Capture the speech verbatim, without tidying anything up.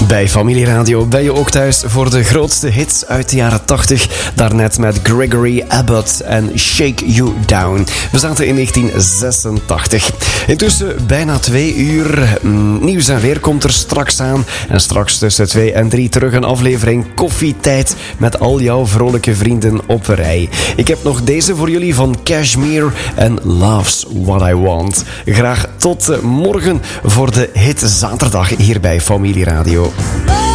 Bij Familieradio ben je ook thuis voor de grootste hits uit de jaren tachtig. Daarnet met Gregory Abbott en Shake You Down. We zaten in negentien zesentachtig. Intussen bijna twee uur. Nieuws en weer komt er straks aan. En straks tussen twee en drie terug een aflevering Koffietijd met al jouw vrolijke vrienden op een rij. Ik heb nog deze voor jullie van Cashmere en Love's What I Want. Graag tot morgen voor de hit zaterdag hier bij Familieradio.